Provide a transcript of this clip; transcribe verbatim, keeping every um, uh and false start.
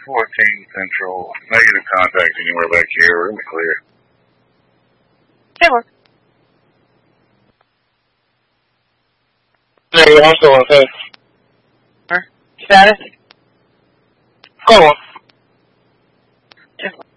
fourteen Central. Negative contact anywhere back here. We're in the clear. Four. Negative, I'm still on set. Status? Go on. Two.